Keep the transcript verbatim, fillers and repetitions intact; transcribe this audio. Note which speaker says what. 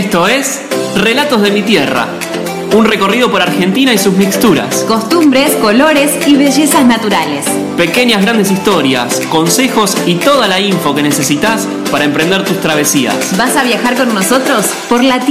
Speaker 1: Esto es Relatos de mi Tierra, un recorrido por Argentina y sus mixturas,
Speaker 2: costumbres, colores y bellezas naturales.
Speaker 1: Pequeñas grandes historias, consejos y toda la info que necesitas para emprender tus travesías.
Speaker 2: ¿Vas a viajar con nosotros por la